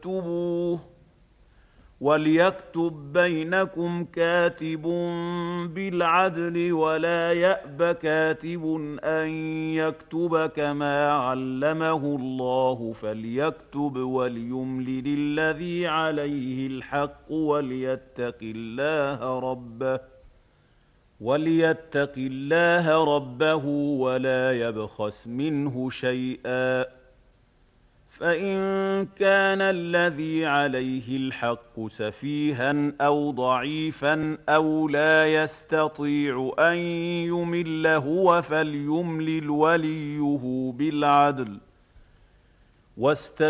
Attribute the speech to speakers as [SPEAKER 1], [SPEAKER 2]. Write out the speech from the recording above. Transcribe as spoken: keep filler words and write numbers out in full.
[SPEAKER 1] فاكتبوه وليكتب بينكم كاتب بالعدل ولا يأب كاتب أن يكتب كما علمه الله فليكتب وليملل الذي عليه الحق وليتق الله ربه وليتق الله ربه ولا يبخس منه شيئا فإن كان الذي عليه الحق سفيها أو ضعيفا أو لا يستطيع أن يمل هو فليملل وليه بالعدل